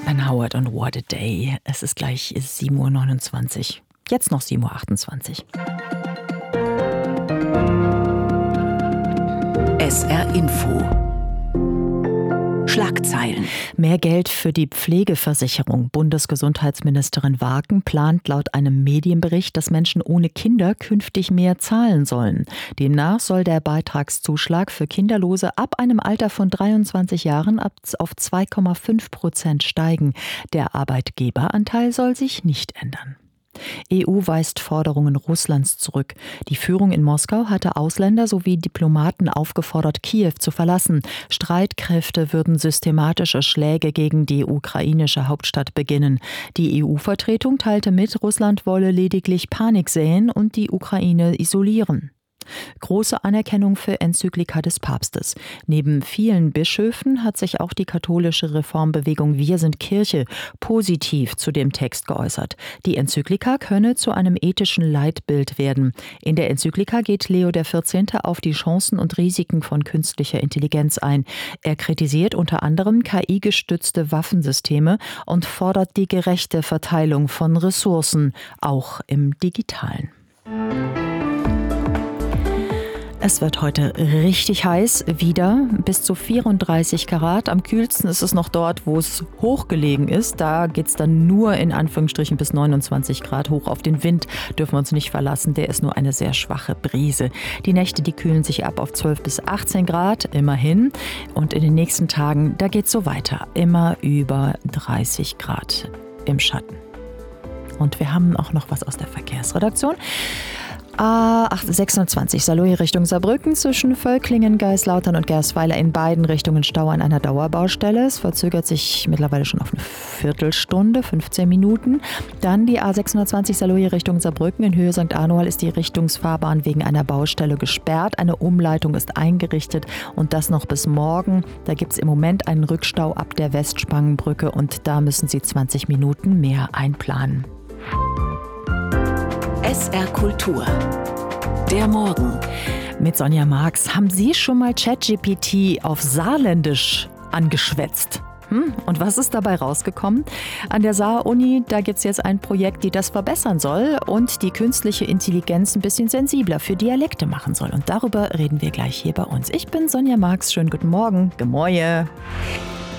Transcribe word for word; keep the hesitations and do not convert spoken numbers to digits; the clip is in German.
An Howard und What a Day. Es ist gleich sieben Uhr neunundzwanzig. Jetzt noch sieben Uhr achtundzwanzig. S R Info. Schlagzeilen. Mehr Geld für die Pflegeversicherung. Bundesgesundheitsministerin Wagen plant laut einem Medienbericht, dass Menschen ohne Kinder künftig mehr zahlen sollen. Demnach soll der Beitragszuschlag für Kinderlose ab einem Alter von dreiundzwanzig Jahren auf zwei Komma fünf Prozent steigen. Der Arbeitgeberanteil soll sich nicht ändern. E U weist Forderungen Russlands zurück. Die Führung in Moskau hatte Ausländer sowie Diplomaten aufgefordert, Kiew zu verlassen. Streitkräfte würden systematische Schläge gegen die ukrainische Hauptstadt beginnen. Die E U-Vertretung teilte mit, Russland wolle lediglich Panik säen und die Ukraine isolieren. Große Anerkennung für Enzyklika des Papstes. Neben vielen Bischöfen hat sich auch die katholische Reformbewegung Wir sind Kirche positiv zu dem Text geäußert. Die Enzyklika könne zu einem ethischen Leitbild werden. In der Enzyklika geht Leo der Vierzehnte auf die Chancen und Risiken von künstlicher Intelligenz ein. Er kritisiert unter anderem K I-gestützte Waffensysteme und fordert die gerechte Verteilung von Ressourcen, auch im Digitalen. Es wird heute richtig heiß, wieder bis zu vierunddreißig Grad. Am kühlsten ist es noch dort, wo es hochgelegen ist. Da geht es dann nur in Anführungsstrichen bis neunundzwanzig Grad hoch. Auf den Wind dürfen wir uns nicht verlassen, der ist nur eine sehr schwache Brise. Die Nächte, die kühlen sich ab auf zwölf bis achtzehn Grad, immerhin. Und in den nächsten Tagen, da geht es so weiter, immer über dreißig Grad im Schatten. Und wir haben auch noch was aus der Verkehrsredaktion. A sechshundertzwanzig Saarlouis Richtung Saarbrücken zwischen Völklingen, Geislautern und Gersweiler in beiden Richtungen Stau an einer Dauerbaustelle. Es verzögert sich mittlerweile schon auf eine Viertelstunde, fünfzehn Minuten. Dann die A sechshundertzwanzig Saarlouis Richtung Saarbrücken in Höhe Sankt Anual ist die Richtungsfahrbahn wegen einer Baustelle gesperrt. Eine Umleitung ist eingerichtet und das noch bis morgen. Da gibt es im Moment einen Rückstau ab der Westspangenbrücke und da müssen Sie zwanzig Minuten mehr einplanen. S R Kultur. Der Morgen. Mit Sonja Marx. Haben Sie schon mal ChatGPT auf Saarländisch angeschwätzt? Hm? Und was ist dabei rausgekommen? An der Saar-Uni, da gibt es jetzt ein Projekt, die das verbessern soll und die künstliche Intelligenz ein bisschen sensibler für Dialekte machen soll. Und darüber reden wir gleich hier bei uns. Ich bin Sonja Marx. Schönen guten Morgen. Gemoje.